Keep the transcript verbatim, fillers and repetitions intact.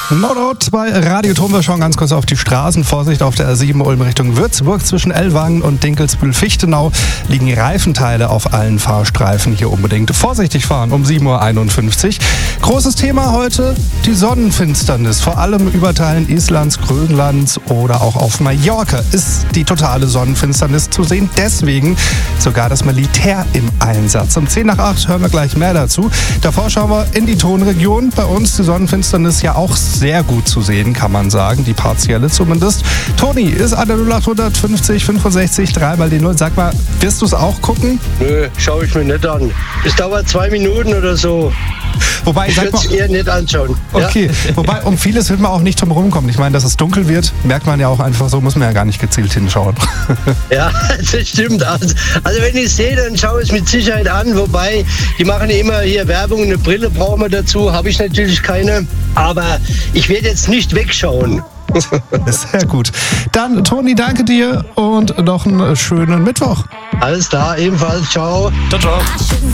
No Doubt bei Radio Turm. Wir schauen ganz kurz auf die Straßen. Vorsicht auf der R sieben Ulm Richtung Würzburg. Zwischen Ellwangen und Dinkelsbühl-Fichtenau liegen Reifenteile auf allen Fahrstreifen. Hier unbedingt vorsichtig fahren um sieben Uhr einundfünfzig. Großes Thema heute, die Sonnenfinsternis. Vor allem über Teilen Islands, Grönlands oder auch auf Mallorca ist die totale Sonnenfinsternis zu sehen. Deswegen sogar das Militär im Einsatz. Um zehn nach acht hören wir gleich mehr dazu. Davor schauen wir in die Tonregion. Bei uns die Sonnenfinsternis ja auch sehr gut zu sehen, kann man sagen. Die partielle zumindest. Toni ist an der null acht fünfzig fünfundsechzig drei mal die null. Sag mal, wirst du es auch gucken? Nö, schaue ich mir nicht an. Es dauert zwei Minuten oder so. Wobei, ich würde es eher nicht anschauen. Okay, ja? Wobei um vieles wird man auch nicht drum rumkommen. Ich meine, dass es dunkel wird, merkt man ja auch einfach so, muss man ja gar nicht gezielt hinschauen. Ja, das stimmt. Also, also wenn ich es sehe, dann schaue ich es mit Sicherheit an. Wobei, die machen ja immer hier Werbung, eine Brille brauchen wir dazu. Habe ich natürlich keine. Aber ich werde jetzt nicht wegschauen. Sehr gut. Dann, Toni, danke dir und noch einen schönen Mittwoch. Alles klar, ebenfalls. Ciao. Ciao, ciao.